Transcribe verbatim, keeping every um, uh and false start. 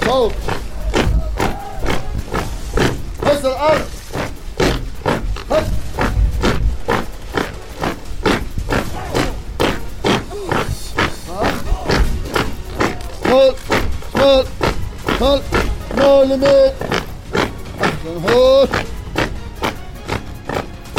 صوت بس الارض هد سمول سمول سمول سمول يمين احسن هوش